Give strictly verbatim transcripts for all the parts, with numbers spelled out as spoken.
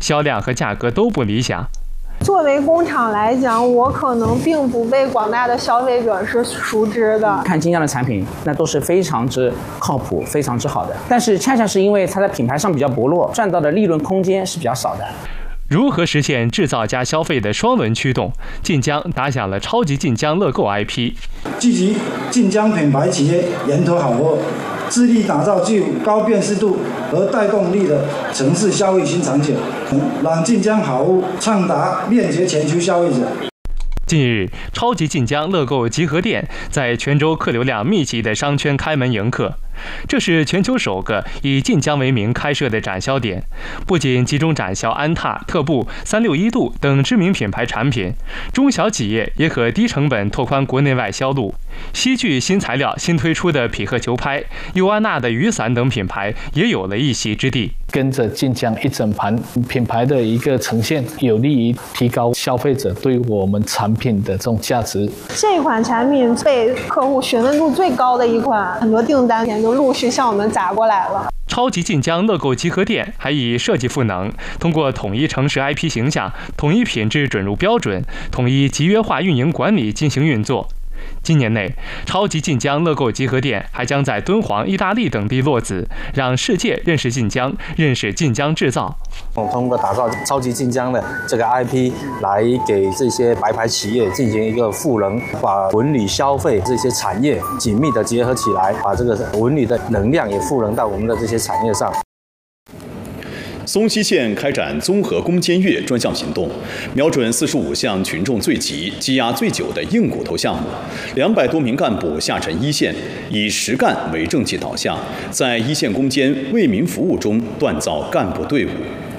销量和价格都不理想。 作为工厂来讲，我可能并不被广大的消费者是熟知的。 看晋江的产品，那都是非常之靠谱、非常之好的。但是恰恰是因为它的品牌上比较薄弱，赚到的利润空间是比较少的。 如何实现制造加消费的双轮驱动？晋江打响了超级晋江乐购 I P， 聚集晋江品牌企业源头好货，致力打造具有高辨识度和带动力的城市消费新场景，让晋江好物畅达面接全球消费者。 近日，超级晋江乐购集合店在泉州客流量密集的商圈开门迎客。这是全球首个以晋江为名开设的展销点，不仅集中展销安踏、特步、三六一度等知名品牌产品，中小企业也可低成本拓宽国内外销路。西聚新材料新推出的匹克球拍、尤安娜的雨伞等品牌也有了一席之地。 跟着晋江一整盘品牌的一个呈现，有利于提高消费者对我们产品的这种价值。 这款产品被客户询问度最高的一款，很多订单就陆续向我们砸过来了。 超级晋江乐购集合店还以设计赋能，通过统一城市 I P 形象、统一品质准入标准、统一集约化运营管理进行运作。今年内，超级晋江乐购集合店还将在敦煌、意大利等地落子，让世界认识晋江，认识晋江制造。 我们通过打造超级晋江的这个 I P， 来给这些白牌企业进行一个赋能，把文旅消费这些产业紧密的结合起来，把这个文旅的能量也赋能到我们的这些产业上。 松溪县开展综合攻坚月专项行动，瞄准四十五项群众最急、积压最久的硬骨头项目，两百多名干部下沉一线，以实干为政绩导向，在一线攻坚、为民服务中锻造干部队伍。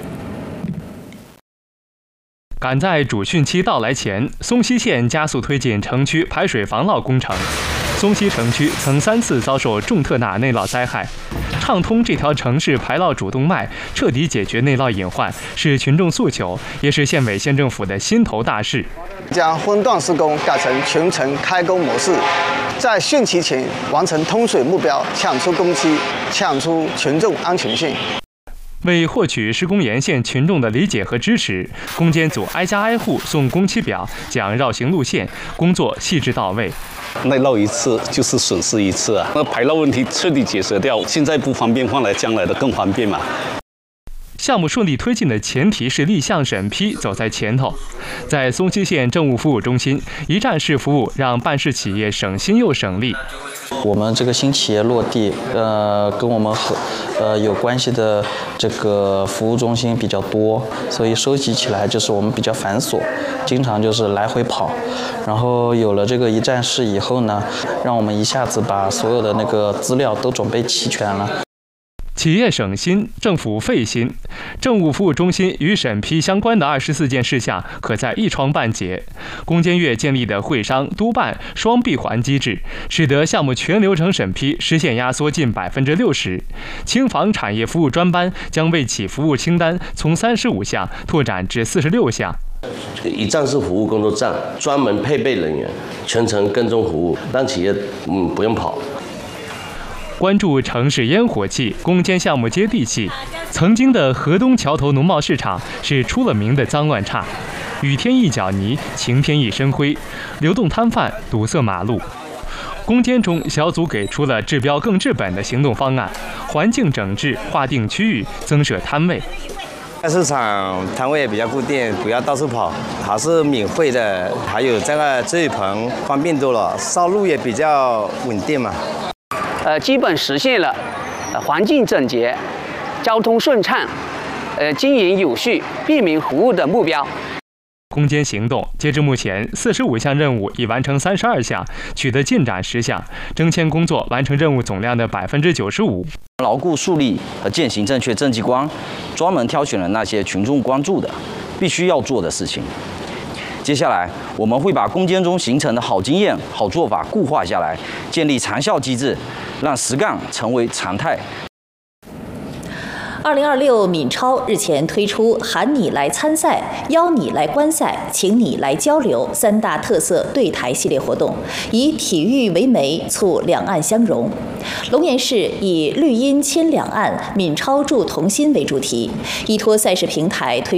赶在主汛期到来前，松溪县加速推进城区排水防涝工程。松溪城区曾三次遭受重特钠内涝灾害，畅通这条城市排涝主动脉，彻底解决内涝隐患，是群众诉求，也是县委县政府的心头大事。 将分段施工改成全程开工模式，在汛期前完成通水目标，抢出工期，抢出群众安全性。 为获取施工沿线群众的理解和支持，攻坚组挨家挨户送工期表，讲绕行路线，工作细致到位。 内涝一次就是损失一次啊！那排涝问题彻底解决掉，现在不方便，换来将来的更方便嘛。 项目顺利推进的前提是立项审批走在前头。在松溪县政务服务中心，一站式服务让办事企业省心又省力。 我们这个新企业落地，呃，跟我们和呃有关系的这个服务中心比较多，所以收集起来就是我们比较繁琐，经常就是来回跑。然后有了这个一站式以后呢，让我们一下子把所有的那个资料都准备齐全了。 企业省心，政府费心。政务服务中心与审批相关的二十四件事项，可在一窗办结。攻坚月建立的会商督办双闭环机制，使得项目全流程审批实现压缩近百分之六十。轻房产业服务专班将为企服务清单从三十五项拓展至四十六项。 一站式服务工作站专门配备人员，全程跟踪服务，让企业嗯不用跑。 关注城市烟火气，攻坚项目接地气。曾经的河东桥头农贸市场是出了名的脏乱差，雨天一脚泥，晴天一身灰，流动摊贩堵塞马路。攻坚中，小组给出了治标更治本的行动方案：环境整治、划定区域、增设摊位。 菜市场摊位也比较固定，不要到处跑，还是免费的。还有这个遮雨棚方便多了，烧路也比较稳定嘛。 呃，基本实现了呃环境整洁、交通顺畅、呃经营有序、便民服务的目标。 攻坚行动截至目前，四十五项任务已完成三十二项，取得进展十项，征签工作完成任务总量的百分之九十五。 牢固树立和践行正确政绩观，专门挑选了那些群众关注的、必须要做的事情。接下来，我们会把攻坚中形成的好经验、好做法固化下来，建立长效机制，让实干成为常态。 二零二六闽超日前推出“喊你来参赛，邀你来观赛，请你来交流”三大特色对台系列活动，以体育为媒，促两岸相融。龙岩市以绿荫牵两岸，闽超助同心为主题，依托赛事平台推。